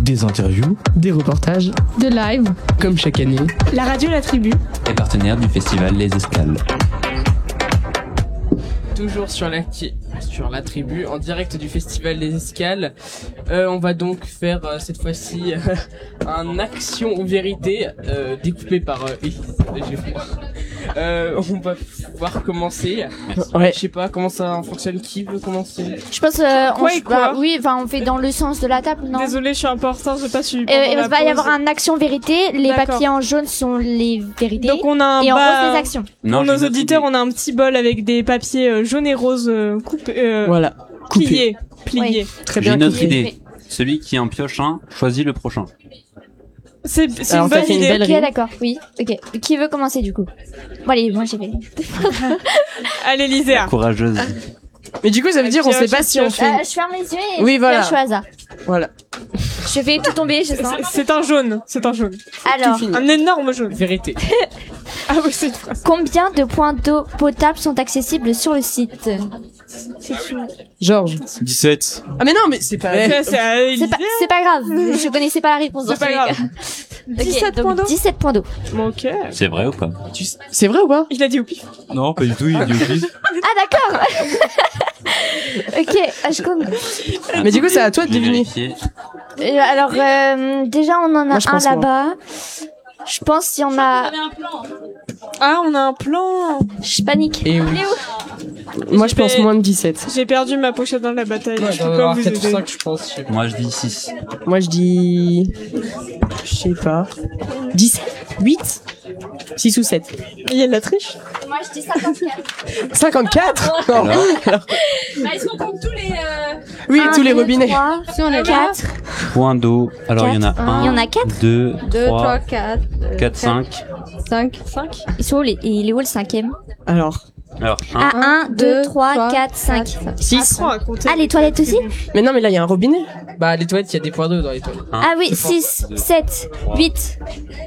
Des interviews, des reportages, de live, comme chaque année. La radio La Tribu est partenaire du festival Les Escales. Toujours sur la tribu, en direct du festival des Escales. On va donc faire cette fois-ci un action ou vérité découpé par Élise Geoffroy. On va pouvoir commencer. Ouais. Je sais pas comment ça fonctionne. Qui veut commencer? je pense on fait dans le sens de la table, non? Désolée, je suis un peu en retard, j'ai pas suivi. Il va y avoir un action vérité, les papiers en jaune sont les vérités. Donc on a un et en rose les actions. Pour nos auditeurs, on a un petit bol avec des papiers jaunes et roses coupés. Voilà. Pliés. Oui. Très J'ai bien. une autre coupé. idée. Celui qui en pioche un choisit le prochain. C'est Alors, une ça bonne fait une idée. belle Ok, rime. d'accord, oui. Ok. Qui veut commencer du coup? Bon allez, moi j'ai fait. Allez, Liséa. Courageuse. Mais du coup, ça veut dire on sait pas si on fait. Je ferme les yeux et Oui, je voilà. tire au hasard. Voilà. Je fais tout tomber, je sens. C'est un jaune. C'est un jaune. Alors, Un énorme jaune. Vérité. Ah oui, c'est une phrase. combien de points d'eau potable sont accessibles sur le site? Georges. 17. Ah mais non, mais c'est pas. C'est pas grave, je connaissais pas la réponse. C'est pas grave. 17 points d'eau. 17 points d'eau. Ok. C'est vrai ou pas? C'est vrai ou pas? Il a dit au pif. Non, pas du tout, il dit au pif. Ah d'accord. Ok, je connais. Mais du coup, c'est à toi de J'ai deviner. vérifié. Alors déjà on en a Moi, je un pense, moi. là-bas. Je pense qu'il y en a. Ah, on a un plan. Je panique. Et oui. Il est où? Moi, je pense moins de 17. J'ai perdu ma pochette dans la bataille. Ouais, Je il doit peux y pas avoir vous 4 ou aider. 5, je pense. Je sais pas. Moi je dis 6. Moi, je dis. Je sais pas. 17 8 6 ou 7 Il y a de la triche. Moi je dis 54. 54 Non. Alors, Est-ce qu'on compte tous les... Oui, tous les robinets. 3, Si on est 4. point d'eau. Alors il y en a Quatre. 1, Il y en a 4. 2, 2, 3, 3, 4, 4, 5. 5. Ils sont où il est où le cinquième? Alors, Alors Ah, 1, 2, 3, 3, 4, 5. 6. Apprends à compter. Ah, les toilettes aussi? Mais non, mais là, il y a un robinet. Bah, les toilettes, il y a des points d'eau dans les toilettes. Ah oui, 6, 7, 8,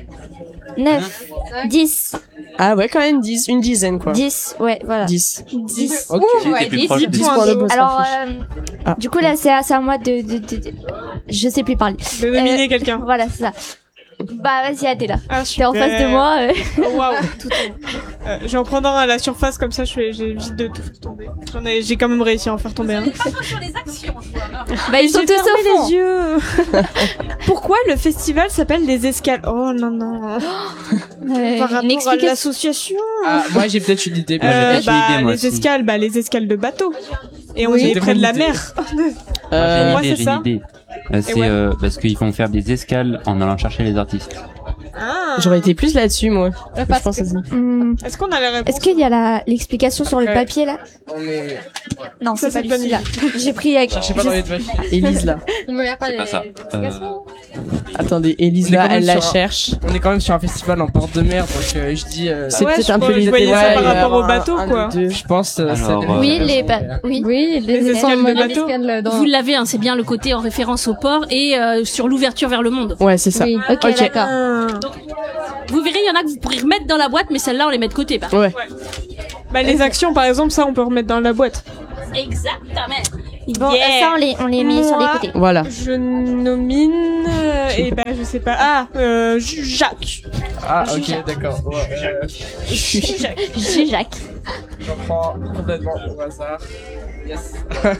9, 10, Ah ouais, quand même, 10. Une dizaine, quoi. 10, ouais, voilà. 10. 10. Ok. T'es plus proche 10 des- points points d'eau. d'eau. Alors, Ah. du coup, là, c'est à moi de... Je sais plus parler. De nominer quelqu'un. Voilà, c'est ça. Bah, vas-y, ah, t'es là. Ah, T'es en face de moi. Oh, waouh, tout je vais en prendre un à la surface, comme ça j'évite de tout faire tomber. J'ai quand même réussi à en faire tomber un. Pas trop sur les actions, je vois. Bah, ils sont J'ai tous fermé au fond. les yeux. Pourquoi le festival s'appelle Les Escales? Oh non, non. Par rapport Une à explication. l'association. Ah, moi, j'ai peut-être une idée. Moi, j'ai peut-être une idée, moi les aussi. escales, les escales de bateau. Et on Oui. est près de la Bonne idée. mer. Moi, moi, j'ai c'est une ça. idée. C'est ouais. parce qu'ils vont faire des escales en allant chercher les artistes. Ah. J'aurais été plus là-dessus, moi. Je pense aussi. Est-ce qu'on a la réponse? Est-ce qu'il y a l'explication sur le Ouais. papier, là? On est... Non, Ça, c'est pas c'est pas celui-là. J'ai pris avec... Je sais pas dans les toilettes. Élise, là. Il me regarde pas C'est les... pas ça. Attendez, Élise, On est là, quand même elle la sur un- cherche. On est quand même sur un festival en bord de mer, donc je dis... C'est Ouais, peut-être je un peu vois- les je voyais ça ouais, par il va y rapport au avoir bateau, un quoi. des deux. Je pense... Alors, Oui, oui. Oui, Les les escales de bateau. Vous l'avez, hein, c'est bien le côté en référence au port et sur l'ouverture vers le monde. Ouais, c'est ça. Oui. Ok, d'accord. Ah. Vous verrez, il y en a que vous pourrez remettre dans la boîte, mais celle-là, on les met de côté. Par contre. Ouais. Bah, les actions, par exemple, ça, on peut remettre dans la boîte. Exactement. Bon, Yeah. ça, on les met sur les Moi, côtés. Voilà. Je nomine, et bah, je sais pas. Ah, Jacques. Ah, ok, d'accord. Ouais, Je suis Jacques. j'en prends complètement au hasard. Yes.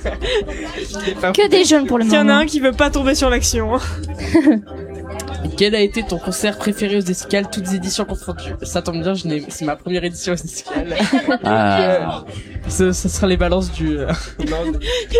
Que des jeunes pour le Il y en a moment. un qui veut pas tomber sur l'action. Quel a été ton concert préféré aux Escales, toutes éditions confondues? Ça tombe bien, c'est ma première édition aux Escales. Ah, Ça sera les balances du... non,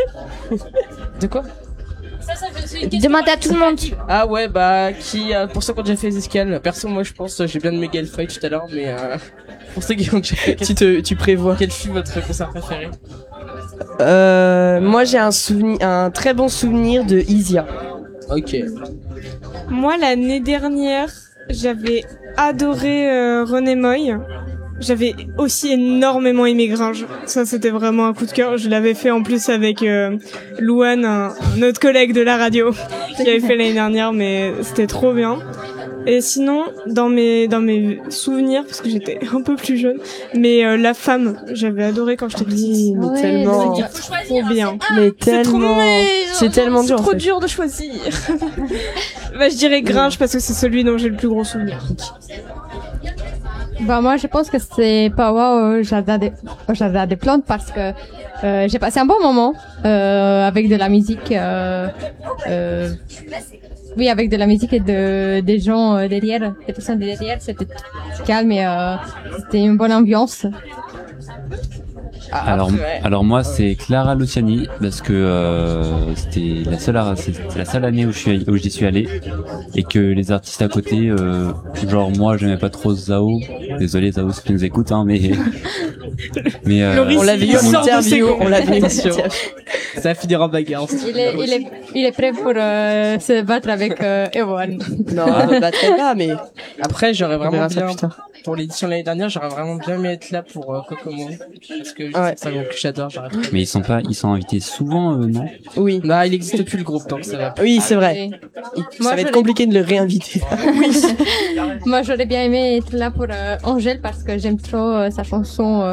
de quoi? Ça, c'est une question. Demande à tout le monde. Ah ouais, bah, pour ceux qui ont déjà fait les Escales, perso, moi je pense, j'ai bien aimé Galfrey tout à l'heure, mais pour ceux qui ont déjà fait, Tu prévois. quel fut votre concert préféré? Moi, j'ai un très bon souvenir de Isia. Ok. Moi, l'année dernière, j'avais adoré René Moy. J'avais aussi énormément aimé Gringe. Ça, c'était vraiment un coup de cœur. Je l'avais fait en plus avec Louane, un autre collègue de la radio, qui avait fait l'année dernière, mais c'était trop bien. Et sinon, dans mes souvenirs, parce que j'étais un peu plus jeune, mais La Femme, j'avais adoré quand j'étais petite. Mais Ouais, tellement. Trop bien. Mais tellement. C'est tellement dur. C'est en trop fait. dur de choisir. Bah, je dirais Grinch parce que c'est celui dont j'ai le plus gros souvenir. Bah moi je pense que c'est Power au jardin des plantes parce que j'ai passé un bon moment avec de la musique. Oui, avec de la musique et des gens derrière, des personnes derrière. C'était calme et c'était une bonne ambiance. Alors moi c'est Clara Luciani parce que c'était la seule année où j'y suis allé et que les artistes à côté genre moi j'aimais pas trop Zao, désolé Zao si tu nous écoutes hein mais On l'a vu en interview, on l'a vu en interview. Ça va finir en bagarre. Il est prêt pour se battre avec Ewan. Non, on ne battrait pas, mais Après, j'aurais on vraiment verra ça bien, plus tard. pour l'édition de l'année dernière, j'aurais vraiment bien aimé être là pour Kokomo. Parce que Ouais. c'est un groupe que j'adore, j'aurais trop. ils sont invités souvent non? Oui. Bah, il existe plus le groupe, donc ça va. Oui, c'est vrai. Et Ça va être compliqué de le réinviter. moi j'aurais bien aimé être là pour Angèle parce que j'aime trop sa chanson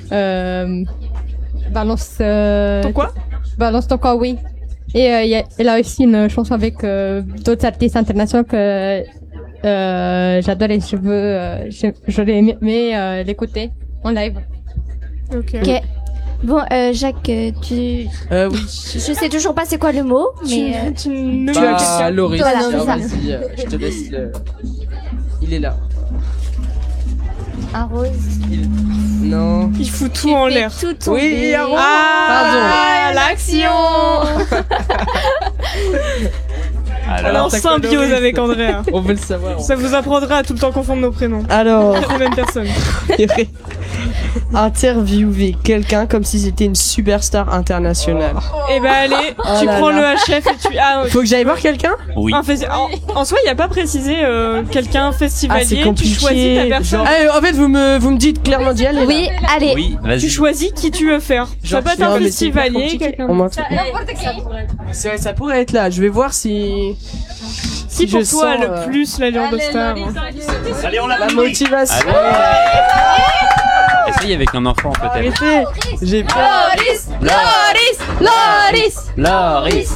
Balance. Pourquoi? Balance ton corps, oui. Et elle a aussi une chanson avec d'autres artistes internationaux que j'adore et j'aurais aimé l'écouter en live. Ok. Ok. Bon, Jacques, Oui. je sais toujours pas c'est quoi le mot, mais Tu ne Bah, Laurie, Voilà, tiens, c'est ça. vas-y, je te laisse le... Il est là. un rose. Non. Il fout tout en l'air. Tout Oui, tomber. Ah, l'action. Alors, en t'as symbiose colorisé. avec Andrea. On veut le savoir. Ça vous apprendra à tout le temps confondre nos prénoms. Alors, C'est la même personne. interviewer quelqu'un comme si c'était une superstar internationale. Eh ben allez, tu là prends là. le HF et tu... Ah, Faut que j'aille voir quelqu'un? Oui. en soi, il n'y a pas précisé quelqu'un Ah, festivalier. c'est Tu compliqué. choisis ta personne. Ah, en fait, vous me dites clairement d'y aller. là. Oui, allez. Oui, Tu vas-y. choisis qui tu veux faire. Ça peut être Non, un mais c'est hyper festivalier, compliqué. quelqu'un. On m'entend. C'est vrai, ça pourrait être là. Je vais voir si. Qui pour je toi sens, a le plus l'allure de star? la motivation. Essaye avec un enfant peut-être. Arrêtez. J'ai peur. Loris.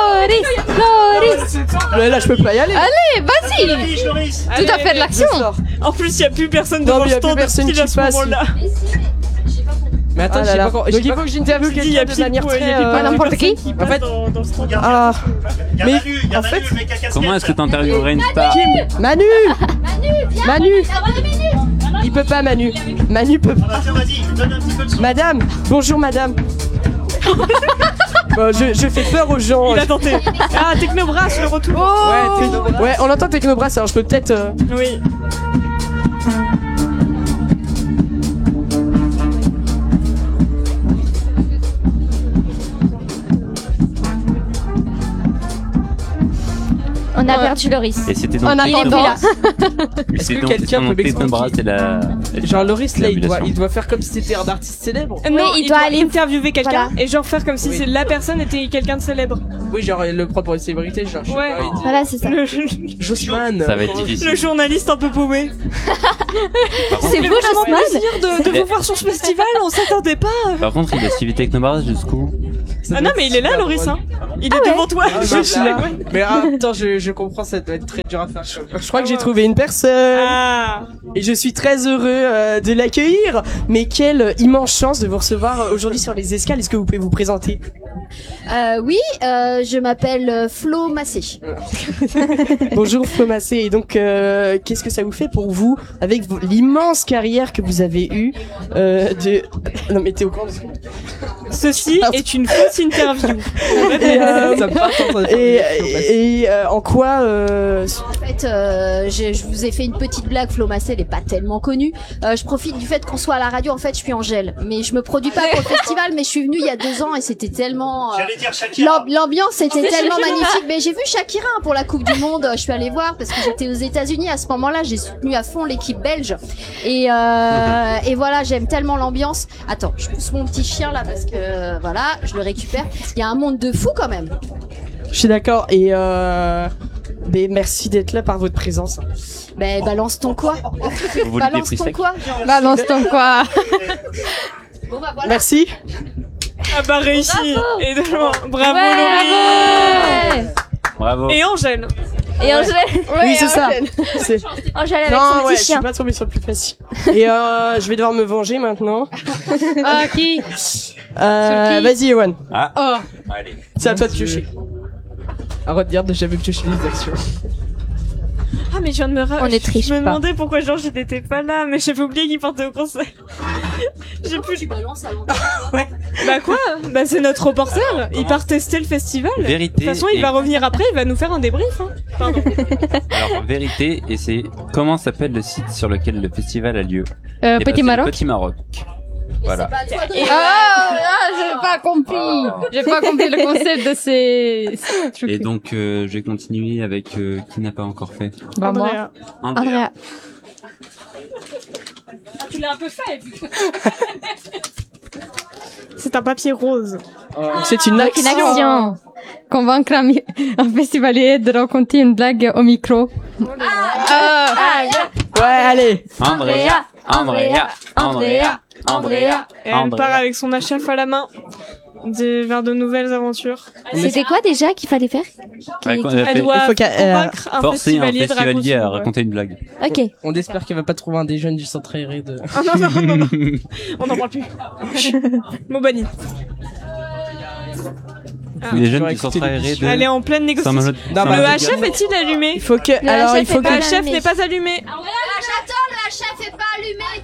Là, je peux pas y aller. Vas-y, tout à fait de l'action. En plus, il n'y a plus personne Non, devant mais le y a plus stand personne pile qui à ce passe. moment-là. Mais attends, Ah j'ai là pas là. encore... Donc il faut que j'interviewe Il y quelqu'un a de pile manière poil, il y très. a pile poil n'importe personne qui. passe En fait- dans le stand. Ah. Mais en fait, Comment est-ce que t'interviewerais une star? Manu. Il peut pas, Manu. Manu peut pas. Madame. Bonjour, madame. Bon, je fais peur aux gens. Il a tenté. Ah, Technobrass, le retour. Ouais, on entend Technobrass, alors je peux peut-être. Oui. On a perdu Loris. Et c'était On donc a Il est plus là. Est-ce que quelqu'un peut m'expliquer c'est la Genre, Loris, là, il L'ambulation. doit faire comme si c'était un artiste célèbre. Non, il il doit doit aller- interviewer quelqu'un Voilà. et genre faire comme si Oui. c'est la personne était quelqu'un de célèbre. Oui, genre, le prend pour une célébrité, genre, je sais Ouais. pas, il dit Voilà, c'est ça. Le, Jossman. Ça va être difficile. le journaliste un peu paumé. C'est vous, Jossman? Plaisir de vous voir sur ce festival, on s'attendait pas. Par contre, il a suivi Technobrass jusqu'où? Ah non, mais il est là, Loris, hein. Il est devant toi. Ah, Je suis là. Mais attends, je comprends, ça doit être très dur à faire. Je crois que j'ai trouvé une personne. Ah. Et je suis très heureux de l'accueillir. Mais quelle immense chance de vous recevoir aujourd'hui sur les escales. Est-ce que vous pouvez vous présenter? Oui, je m'appelle Flo Massé. Bonjour Flo Massé. Et donc, qu'est-ce que ça vous fait pour vous, avec l'immense carrière que vous avez eue de... Non mais t'es au courant de ce Ceci est une fausse interview. Ça me part en train de faire en quoi En fait, je vous ai fait une petite blague. Flo Massé, elle est pas tellement connue. Je profite du fait qu'on soit à la radio. En fait, je suis Angèle, mais je me produis pas pour le festival. Mais je suis venue il y a 2 ans et c'était tellement. L'ambiance était tellement magnifique. Mais j'ai vu Shakira pour la Coupe du Monde. Je suis allée voir parce que j'étais aux États-Unis à ce moment-là. J'ai soutenu à fond l'équipe belge. Et voilà, j'aime tellement l'ambiance. Attends, je pousse mon petit chien là parce que voilà, je le récupère. Il y a un monde de fou quand même. Je suis d'accord. Et Ben, merci d'être là par votre présence. Ben, balance ton quoi. Vous voulez des Balance prix ton secs quoi. Balance ton quoi. Bon, bah voilà. Merci. Ah bah réussi. Et de loin. Bravo Ouais, Laurie. Bravo. Et Angèle. Et Angèle, Oui, c'est ça. C'est- Angèle avec Non, son ouais, petit je suis chien. pas tombé sur le plus facile. Et je vais devoir me venger maintenant. Ah, qui? Vas-y, Ewan. Ah. Oh. Allez. C'est à toi de piocher. À retenir de jamais piocher les actions. Ah mais je viens de me On ne triche Je me pas. demandais pourquoi Georges n'était pas là, mais j'avais oublié qu'il partait au concert. J'ai plus. Bah quoi? Bah c'est notre reporter. Il part tester le festival. De Vérité. toute façon, il va revenir après. Il va nous faire un débrief. Hein. Pardon. Alors, vérité, et c'est comment s'appelle le site sur lequel le festival a lieu? Eh ben, Petit c'est le Maroc. Petit Maroc. Voilà. J'ai pas compris. J'ai pas compris le concept de ces trucs. Et donc, je vais continuer avec qui n'a pas encore fait. Bah, moi. Andrea. Andrea. Tu l'as un peu fait. C'est un papier rose. C'est une Une action. action. Convaincre un festivalier de raconter une blague au micro. Ouais, allez. Andrea, Andrea. Et elle part avec son HF à la main vers de nouvelles aventures. C'était quoi déjà qu'il fallait faire? Ouais, qu'on a Elle fait doit Il faut qu'elle- convaincre un forcer un festivalier de festivalier à raconter. raconter une blague. Ok. On espère qu'elle va pas trouver un des jeunes du centre aéré de... Ah non. On n'en parle plus. Mot banni. Les jeunes j'aurais du centre écouté aéré de... Elle est en pleine négociation. Saint-Malo- Non, bah, Le Saint-Malo- HF est-il allumé? Il faut que. Le Alors, HF il faut est pas que. Le chef allumé. n'est pas allumé. J'attends, le chef est pas allumé.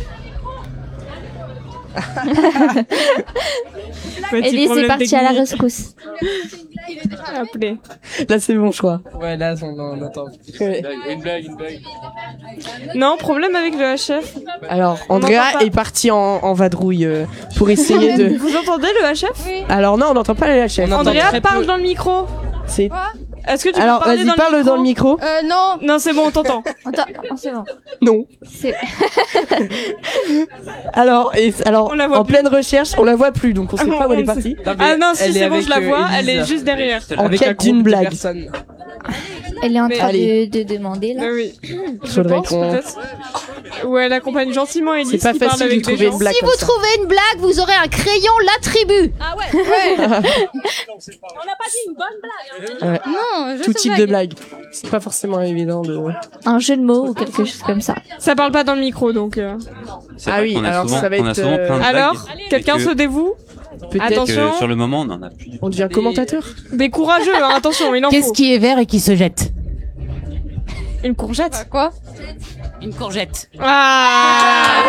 Petit Ellie, c'est problème parti à la technique. rescousse. Appelé. Là, c'est mon choix. Ouais, là, on attend. Ouais. Une blague. Non, problème avec le HF. Alors, On Andrea n'entend pas. est parti en vadrouille pour essayer de. Vous entendez le HF? Alors non, on n'entend pas la chef. On entend Andrea très parle peu. dans le micro. C'est. Est-ce que tu Alors, peux parler vas-y, parle dans le micro. Non. Non, c'est bon, on t'entend. Attends, c'est bon. Non. C'est... Alors, On la voit en plus. pleine recherche, on la voit plus, donc on sait Ah, pas où elle est on partie. Ah non, si c'est bon, je la vois. Elle est juste derrière. En Avec quête un groupe d'une de blague. personnes. Elle est en Mais- train Allez. de demander là. Oui. Je Faudrait pense qu'on- peut-être. Ou elle accompagne gentiment Elise C'est pas qui parle facile de avec des trouver gens. une blague Si comme vous ça. trouvez une blague, vous aurez un crayon La Tribu. Ah ouais. On n'a pas dit une bonne blague. Hein. Ouais. Non, Tout type de blague. C'est pas forcément évident de. Un jeu de mots ou quelque chose comme ça. Ça parle pas dans le micro, donc. C'est Ah vrai oui, qu'on a alors souvent, ça va on a être, souvent plein de blagues. Alors, quelqu'un que- se dévoue. Peut-être Attention. Que sur le moment, on n'en a plus. on devient commentateur. Des courageux, hein, attention, il en Qu'est-ce faut. qui est vert et qui se jette? Une courgette. Quoi? Une courgette. Ah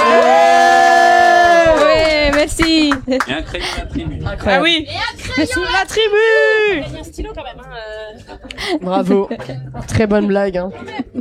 Ouais, merci. Et un crayon à tribu. Ah oui. Merci. La tribu. Il y a un stylo quand même. Hein. Bravo. Très bonne blague. Hein.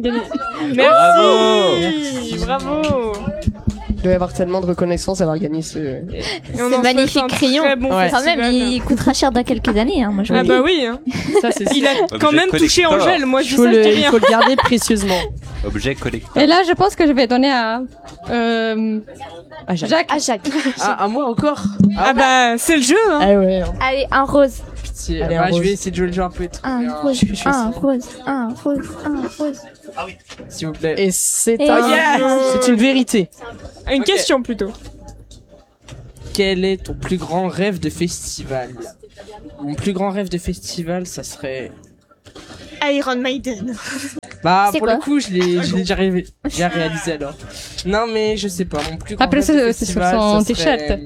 Merci. Bravo. Il doit y avoir tellement de reconnaissance d'avoir gagné ce. Et on C'est en souhaite magnifique un crayon. très bon Ouais. Quand même, festival. il coûtera cher dans quelques années. Hein, moi, je vous Ah le bah dis. oui. Hein. Ça, c'est. Il a quand Objet même touché collector. Angèle. Moi, je Il faut, sais, je dis il rien. faut le garder précieusement. Objet collector. Et là, je pense que je vais donner à Ah, Jacques. Jacques. Ah, Jacques. Ah, à moi encore. Ah bah, c'est le jeu. Hein. Ah ouais. Allez, un rose. Pitié. Allez, Ouais, un je vais rose. essayer de jouer le jeu un peu et tout. Un rose. Un rose. Un rose. Un rose. S'il vous plaît. Et c'est Et un. yes. C'est une vérité. Une Ok. question plutôt. Quel est ton plus grand rêve de festival? Mon plus grand rêve de festival, ça serait... Iron Maiden. Bah, C'est pour quoi le coup, je l'ai déjà réalisé alors. Non, mais je sais pas, mon plus grand Après, rêve de c'est sur festival, son ça serait- t-shirt.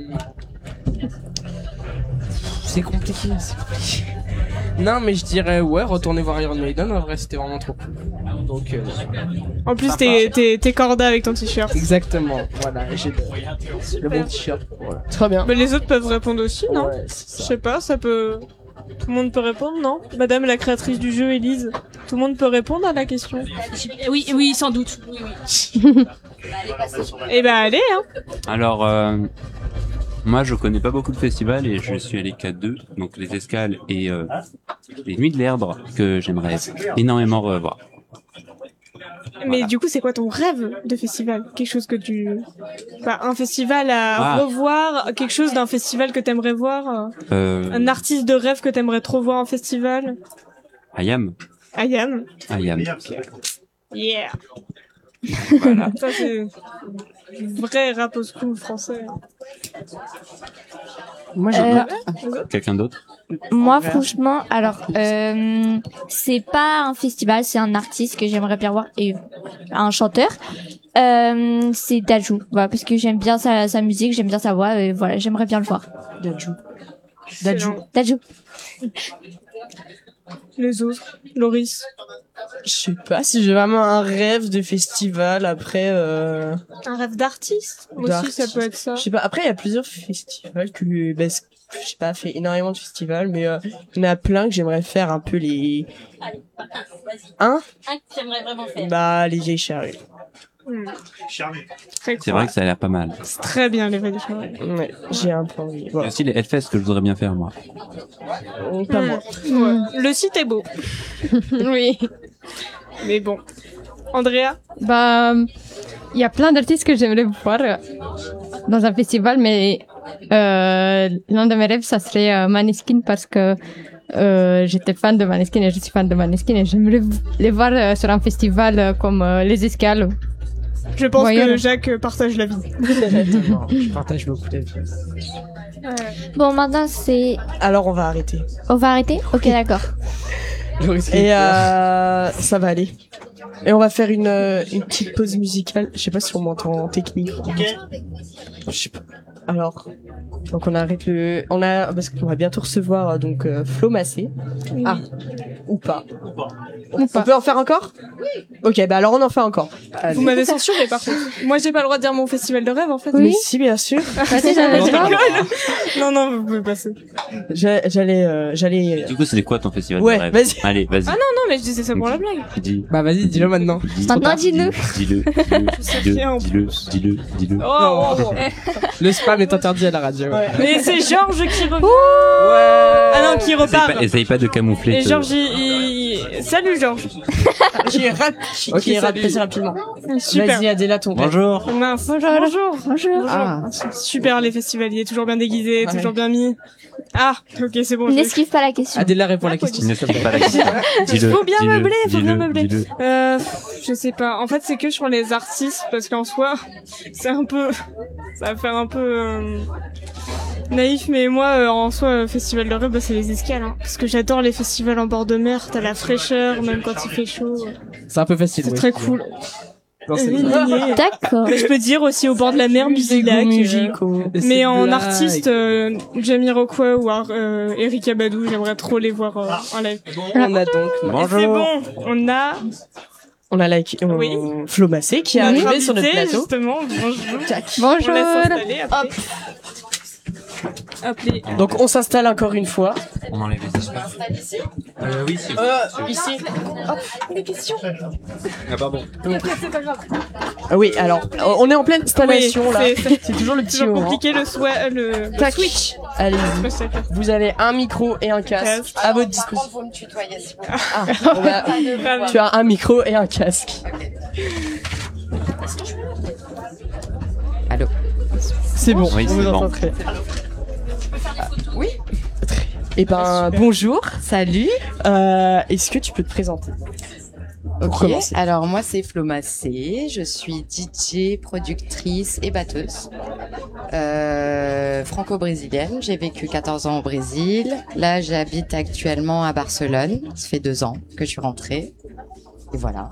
C'est compliqué, c'est compliqué. Non, mais je dirais, ouais, retourner voir Iron Maiden, en vrai, c'était vraiment trop cool. Donc, En plus, t'es corda avec ton t-shirt. exactement, voilà, j'ai le bon t-shirt. Voilà. Très bien. Mais les autres peuvent répondre aussi, non? Ouais, c'est Je ça. sais pas, ça peut... Tout le monde peut répondre, non? Madame la créatrice du jeu, Élise. Tout le monde peut répondre à la question. Oui, oui, sans doute. Oui, oui. Eh ben, allez, hein. Alors, moi, je connais pas beaucoup de festivals et je suis allé qu'à 2, donc les Escales et les Nuits de l'Erdre, que j'aimerais énormément revoir. Mais Voilà. du coup, c'est quoi ton rêve de festival? Quelque chose que tu... Enfin, un festival à Ah. revoir, quelque chose d'un festival que t'aimerais voir, un artiste de rêve que t'aimerais trop voir en festival. Ayam. Ayam. Ayam. Yeah. Voilà, ça c'est vrai rap au school français. Moi, Quelqu'un d'autre? Moi, franchement, alors, c'est pas un festival, c'est un artiste que j'aimerais bien voir et un chanteur. C'est Dadju, voilà, parce que j'aime bien sa musique, j'aime bien sa voix, et voilà, j'aimerais bien le voir. Dadju. Les autres. Loris. je sais pas si j'ai vraiment un rêve de festival après. Un rêve d'artiste. Moi aussi, ça peut être ça. Je sais pas. Après, il y a plusieurs festivals que, je sais pas, fait énormément de festivals, mais il y en a plein que j'aimerais faire un peu les. Un que j'aimerais vraiment faire. Bah, les vieilles charrues. C'est vrai que ça a l'air pas mal. C'est très bien les vieilles charrues. Ouais, j'ai un peu envie. Il y a Voilà. aussi les Hellfest que je voudrais bien faire, moi. Pas moi. Ouais. Le site est beau. Oui. Mais bon. Andrea? Bah, il y a plein d'artistes que j'aimerais voir dans un festival, mais l'un de mes rêves, ça serait Maneskin parce que j'étais fan de Maneskin et je suis fan de Maneskin et j'aimerais les voir sur un festival comme les Escales. Je pense Voyons. que Jacques partage la vie. Je partage beaucoup d'avis. Bon, maintenant, c'est... Alors, on va arrêter. On va arrêter? Ok, d'accord. Et ça va aller. Et on va faire une petite pause musicale. Je sais pas si on m'entend en technique. Je sais pas. Alors, donc on arrête parce qu'on va bientôt recevoir donc Flo Massé. Oui. Ah, ou pas. On peut en faire encore? Ok, bah alors on en fait encore. Allez. Vous m'avez censuré par contre. Moi j'ai pas le droit de dire mon festival de rêve en fait. Mais si, bien sûr. Vas-y, Non, vous pouvez passer. J'allais. Du coup, c'est quoi ton festival Ouais, de rêve? vas-y. Allez, vas-y. Ah non, mais je disais ça pour la blague. Dis. Bah vas-y, dis-le maintenant. Maintenant, dis-le. Dis-le. Oh, Le spam est interdit à la radio. Mais c'est Georges qui revient. Ah non, qui repart. Essaye pas de camoufler. Et Georges, Salut Georges. Qui est passé rapidement. Super. Vas-y, Adéla, ton rêve. Bonjour. Mince. Bonjour. Ah. Super les festivaliers, toujours bien déguisés, toujours bien mis. Ah, ok, c'est bon. N'esquive pas la question. Adéla répond à la question. Ne sais pas la question. Dis-le. Faut bien meubler, Dis-le. Je sais pas. En fait, c'est que sur les artistes, parce qu'en soi, c'est un peu, ça va faire un peu naïf, mais moi, en soi, festival de rêve, bah, c'est les escales, hein. Parce que j'adore les festivals en bord de mer. T'as la fraîcheur, même quand il fait chaud. C'est un peu facile. C'est oui. très cool. Non, c'est D'accord. Mais je peux dire aussi au bord de la mer, Musilac. Mais en blague. artiste, Jamiroquai ou Erykah Badu, j'aimerais trop les voir en live. On a donc. Et c'est bon, On a Oui. Flo Massé qui est notre arrivé sur notre invité, plateau. justement. Bonjour. Bonjour. On laisse s'installer après. Hop, les... Donc on s'installe encore une fois. On enlève les espaces. Oui, c'est Ici. Des questions. Ah, pardon. Ah oui, alors on est en pleine installation Oui, là. c'est- C'est toujours le petit toujours moment. compliqué le Tac. switch. Allez-y. Vous avez un micro et un casque à votre disposition. Vous me tutoyez, s'il vous plaît. Ah, bah, tu as un micro et un casque. Allô. C'est bon. Oui, on c'est vous bon. entend très. Oui. Eh ben bonjour. Salut. Est-ce que tu peux te présenter? Ok. commencer. Alors moi c'est Flo Massé, je suis DJ, productrice et batteuse. Franco-brésilienne, j'ai vécu 14 ans au Brésil. Là j'habite actuellement à Barcelone. Ça fait 2 ans que je suis rentrée. Et voilà.